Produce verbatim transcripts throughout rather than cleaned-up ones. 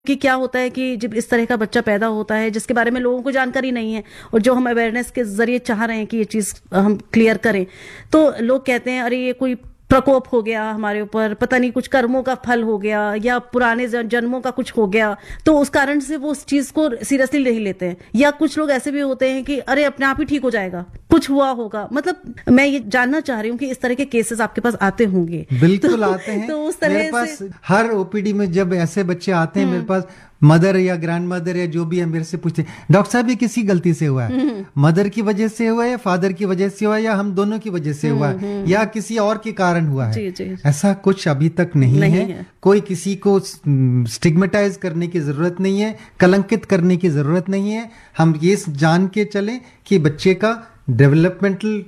कि क्या होता है कि जब इस तरह का बच्चा पैदा होता है जिसके बारे में लोगों को जानकारी नहीं है और जो हम अवेयरनेस के जरिए चाह रहे हैं कि ये चीज हम क्लियर करें, तो लोग कहते हैं अरे ये कोई प्रकोप हो गया हमारे ऊपर, पता नहीं कुछ कर्मों का फल हो गया या पुराने जन्मों का कुछ हो गया, तो उस कारण से वो उस चीज को सीरियसली नहीं लेते हैं। या कुछ लोग ऐसे भी होते हैं कि अरे अपने आप ही ठीक हो जाएगा, कुछ हुआ होगा। मतलब मैं ये जानना चाह रही हूँ कि इस तरह के केसेस आपके पास आते होंगे? बिल्कुल तो, आते हैं। तो उस तरह मेरे पास से हर ओपीडी में जब ऐसे बच्चे आते हैं, मेरे पास मदर या ग्रैंड मदर या जो भी है मेरे से पूछते हैं डॉक्टर साहब ये किसी गलती से हुआ है, मदर की वजह से हुआ है या फादर की वजह से हुआ है या हम दोनों की वजह से हुआ है या किसी और के कारण हुआ है। जी, जी। ऐसा कुछ अभी तक नहीं, नहीं है।, है कोई किसी को स्टिग्मेटाइज करने की जरूरत नहीं है, कलंकित करने की जरूरत नहीं है। हम ये जान के चलें कि बच्चे का डेवलपमेंटल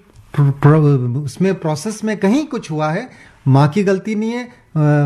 उसमें प्रोसेस में कहीं कुछ हुआ है, माँ की गलती नहीं है,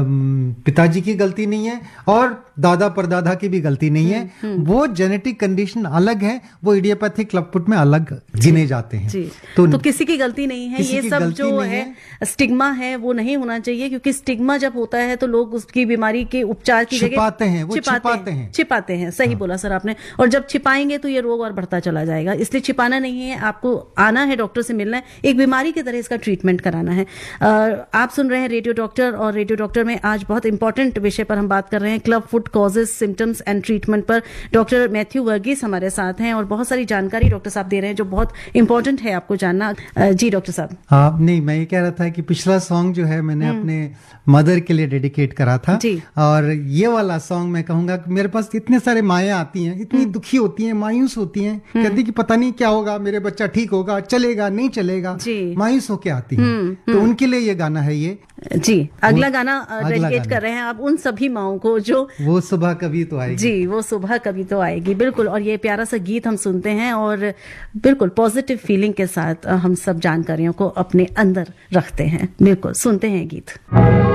पिताजी की गलती नहीं है और दादा परदादा की भी गलती नहीं है। वो जेनेटिक कंडीशन अलग है, वो इडियोपैथिक क्लबफुट में अलग गिने जाते हैं। तो, तो किसी की गलती नहीं है। ये सब जो है, है स्टिग्मा है वो नहीं होना चाहिए, क्योंकि स्टिग्मा जब होता है तो लोग उसकी बीमारी के उपचार की जगह छिपाते हैं, वो छिपाते हैं छिपाते हैं सही हाँ। बोला सर आपने। और जब छिपाएंगे तो ये रोग और बढ़ता चला जाएगा। इसलिए छिपाना नहीं है, आपको आना है, डॉक्टर से मिलना है, एक बीमारी की तरह इसका ट्रीटमेंट कराना है। आप सुन रहे हैं रेडियो डॉक्टर, और रेडियो डॉक्टर में आज बहुत इंपॉर्टेंट विषय पर हम बात कर रहे हैं, club foot causes, symptoms and treatment पर। डॉक्टर मैथ्यू वर्गीस हमारे साथ हैं और बहुत सारी जानकारी डॉक्टर साहब दे रहे हैं जो बहुत इंपॉर्टेंट है आपको जानना। जी डॉक्टर साहब। हाँ नहीं, मैं ये कह रहा था कि पिछला सॉन्ग जो है मैंने अपने मदर के लिए डेडिकेट करा था जी। और ये वाला सॉन्ग मैं कहूंगा कि मेरे पास इतने सारे माएँ आती हैं, इतनी दुखी होती हैं, मायूस होती हैं, कहती कि पता नहीं क्या होगा, मेरे बच्चा ठीक होगा, चलेगा नहीं चलेगा, मायूस होके आती हैं। तो उनके लिए ये गाना है। ये जी अगला गाना डेडिकेट कर रहे हैं आप उन सभी माओं को जो वो सुबह कभी तो आएगी। जी वो सुबह कभी तो आएगी, बिल्कुल। और ये प्यारा सा गीत हम सुनते हैं और बिल्कुल पॉजिटिव फीलिंग के साथ हम सब जानकारियों को अपने अंदर रखते हैं। बिल्कुल सुनते हैं गीत।